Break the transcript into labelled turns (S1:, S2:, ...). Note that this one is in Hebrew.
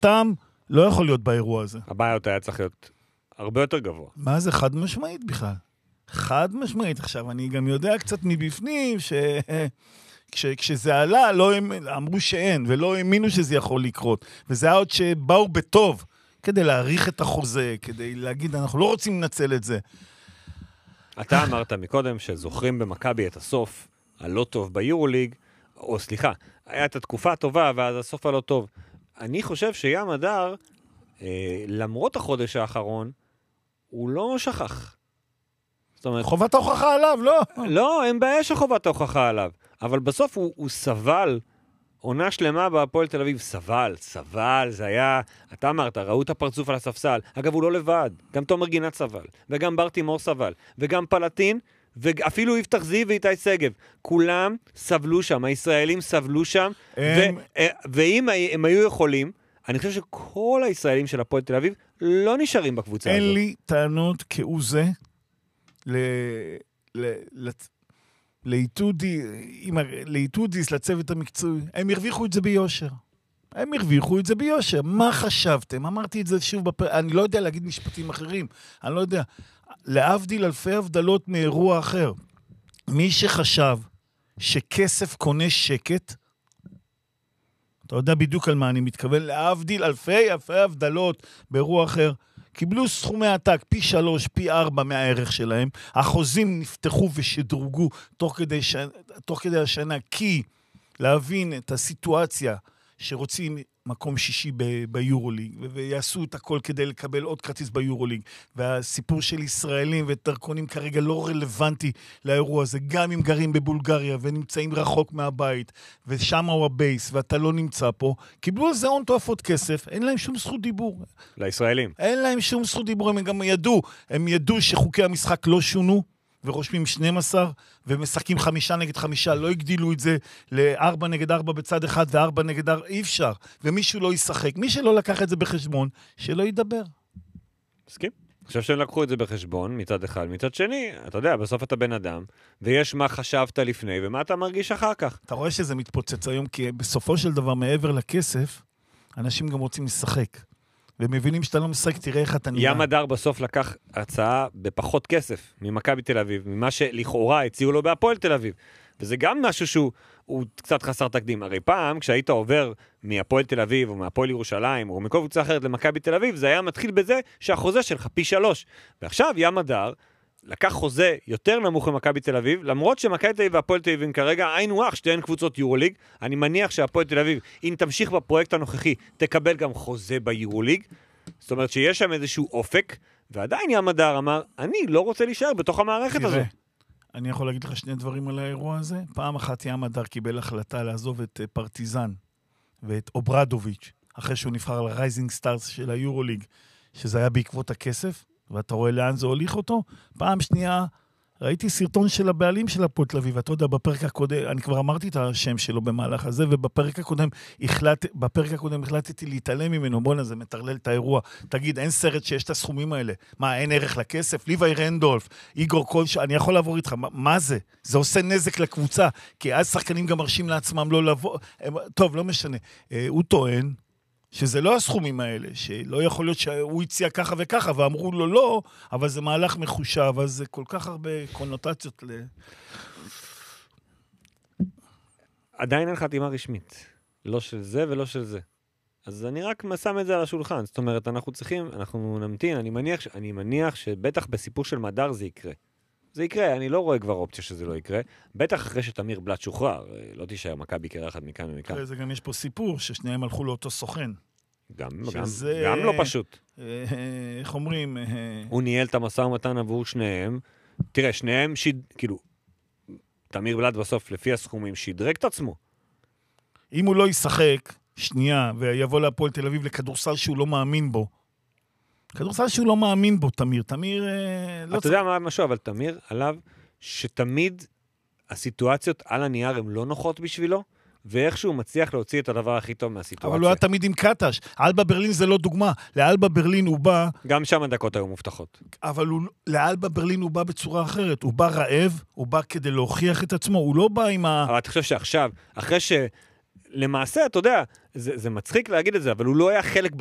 S1: הטעם לא יכול להיות באירוע הזה.
S2: הבעיות היה צריך להיות הרבה יותר גבוה.
S1: מה זה חד משמעית בכלל? חד משמעית. עכשיו, אני גם יודע קצת מבפנים כשזה עלה, אמרו שאין, ולא האמינו שזה יכול לקרות. וזה היה עוד שבאו בטוב, כדי להעריך את החוזה, כדי להגיד, אנחנו לא רוצים לנצל את זה.
S2: אתה אמרת מקודם שזוכרים במכבי את הסוף הלא טוב ביורוליג, או סליחה, היה את התקופה הטובה, ואז הסוף הלא טוב. אני חושב שים הדר, למרות החודש האחרון, הוא לא שכח. זאת אומרת,
S1: חובת ההוכחה עליו, לא?
S2: לא, אין בעיה שחובת ההוכחה עליו. אבל בסוף הוא סבל, עונה שלמה בהפועל תל אביב, סבל, זה היה, אתה אמרת, ראו את הפרצוף על הספסל. אגב, הוא לא לבד, גם תומר גינת סבל, וגם בר תימור סבל, וגם פלטין, ואפילו יפתח זיו ואיתי סגב. כולם סבלו שם, הישראלים סבלו שם, ואם הם היו יכולים, אני חושב שכל הישראלים של הפועל תל אביב לא נשארים בקבוצה הזאת.
S1: אין לי טענות כעוזה לאיתודיס, לצוות המקצועי. הם הרוויחו את זה ביושר. מה חשבתם? אמרתי את זה שוב, אני לא יודע להגיד משפטים אחרים. אני לא יודע. להבדיל אלפי הבדלות מאירוע אחר. מי שחשב שכסף קונה שקט, אתה יודע בדיוק על מה אני מתכוון, להבדיל אלפי הבדלות באירוע אחר, קיבלו סכומי עתק פי 3, פי 4 מהערך שלהם, החוזים נפתחו ושדרוגו תוך כדי השנה, כי להבין את הסיטואציה שרוצים מקום שישי ביורוליג, ויעשו את הכל כדי לקבל עוד כרטיס ביורוליג, והסיפור של ישראלים ודרכונים כרגע לא רלוונטי לאירוע הזה, גם אם גרים בבולגריה ונמצאים רחוק מהבית, ושם הוא הבייס, ואתה לא נמצא פה, קיבלו על זה הון תועפות כסף, אין להם שום זכות דיבור.
S2: לישראלים.
S1: אין להם שום זכות דיבור, הם גם ידעו שחוקי המשחק לא שונו, ורושמים 12, ומשחקים 5 נגד 5, לא הגדילו את זה ל4 נגד 4 בצד אחד, ו4 נגד 4, אי אפשר. ומישהו לא ישחק. מי שלא לקח את זה בחשבון, שלא ידבר.
S2: מסכים? אני חושב שהם לקחו את זה בחשבון, מצד אחד. מצד שני, אתה יודע, בסוף אתה בן אדם, ויש מה חשבת לפני, ומה אתה מרגיש אחר כך.
S1: אתה רואה שזה מתפוצץ היום, כי בסופו של דבר, מעבר לכסף, אנשים גם רוצים לשחק. ומבינים שאתה לא משחק, תראה איך אתה נראה.
S2: ים הדר בסוף לקח הצעה בפחות כסף ממכבי תל אביב, ממה שלכאורה הציעו לו בהפועל תל אביב. וזה גם משהו שהוא קצת חסר תקדים. הרי פעם, כשהיית עובר מהפועל תל אביב, או מהפועל ירושלים, או מכל קבוצה אחרת למכבי תל אביב, זה היה מתחיל בזה שהחוזה שלך פי 3. ועכשיו ים הדר לקח חוזה יותר נמוך ממכבי תל אביב, למרות שמכבי תל אביב והפועל תל אביב כרגע היינו אח, שתיהן קבוצות יורוליג. אני מניח שהפועל תל אביב, אם תמשיך בפרויקט הנוכחי, תקבל גם חוזה ביורוליג. זאת אומרת שיש שם איזשהו אופק, ועדיין ים הדר אמר, אני לא רוצה להישאר בתוך המערכת הזאת.
S1: אני יכול להגיד לך שני דברים על האירוע הזה. פעם אחת ים הדר קיבל החלטה לעזוב את פרטיזן ואת אוברדוביץ', אחרי שהוא נבחר לרייזינג סטארס של היורוליג, שזה היה בעקבות הכסף, ואתה רואה לאן זה הוליך אותו. פעם שנייה, ראיתי סרטון של הבעלים של הפועל תל אביב, אתה יודע, בפרק הקודם, אני כבר אמרתי את השם שלו במהלך הזה, ובפרק הקודם החלטתי להתעלם ממנו, בוא'נה, זה מטרלל את האירוע. תגיד, אין סרט שיש את הסכומים האלה? מה, אין ערך לכסף? ליוואי רנדולף, איגור קולש, אני יכול לעבור איתך, מה זה? זה עושה נזק לקבוצה, כי אז שחקנים גם מרשים לעצמם לא לבוא, טוב, לא משנה. הוא טוען, שזה לא הסכומים האלה, שלא יכול להיות שהוא הציע ככה וככה, ואמרו לו לא, אבל זה מהלך מחושב, אז זה כל כך הרבה קונוטציות
S2: עדיין אין חתימה רשמית. לא של זה ולא של זה. אז אני רק שם את זה על השולחן. זאת אומרת, אנחנו נמתין, אני מניח שבטח בסיפור של מדר זה יקרה. זה יקרה, אני לא רואה כבר אופציה שזה לא יקרה. בטח אחרי שתמיר בלט שוחרר, לא תישאר מכבי קרחת מכאן ומכאן.
S1: זה גם יש פה סיפור ששניהם הלכו לאותו סוכן.
S2: גם לא פשוט.
S1: איך אומרים?
S2: הוא ניהל את המשא ומתן עבור שניהם. תראה, שניהם כאילו, תמיר בלט בסוף לפי הסכומים שידרג את עצמו.
S1: אם הוא לא ישחק שנייה ויבוא להפועל תל אביב לכדורסל שהוא לא מאמין בו, כדורסל שהוא לא מאמין בו, תמיר לא...
S2: אתה יודע מה משהו, אבל תמיר עליו שתמיד הסיטואציות על הנייר הן לא נוחות בשבילו, ואיכשהו מצליח להוציא את הדבר הכי טוב מהסיטואציה.
S1: אבל הוא היה תמיד עם קטש. אלבה ברלין זה לא דוגמה. לאלבה ברלין הוא בא...
S2: גם שם הדקות היו מובטחות.
S1: אבל לאלבה ברלין הוא בא בצורה אחרת. הוא בא רעב, הוא בא כדי להוכיח את עצמו, הוא לא בא עם
S2: אבל אתה חושב שעכשיו, אחרי למעשה, אתה יודע, זה מצחיק להגיד את זה, אבל הוא לא היה חלק